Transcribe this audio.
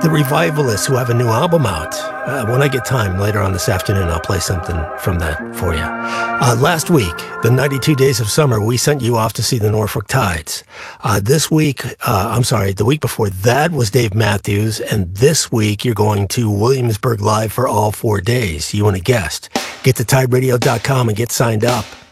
The Revivalists, who have a new album out. When I get time later on this afternoon, I'll play something from that for you. Last week, the 92 Days of Summer, we sent you off to see the Norfolk Tides. The week before that was Dave Matthews, and this week you're going to Williamsburg Live for all 4 days, you and a guest. Get to tideradio.com and get signed up.